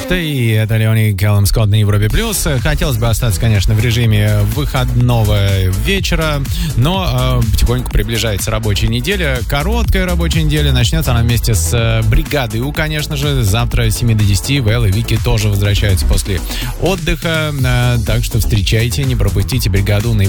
И это Леони Кэллум Скотт на Европе+. Хотелось бы остаться, конечно, в режиме выходного вечера, но потихоньку приближается рабочая неделя. Короткая рабочая неделя. Начнется она вместе с бригадой У, конечно же. Завтра с 7 до 10 Вэл и Вики тоже возвращаются после отдыха. Так что встречайте, не пропустите бригаду на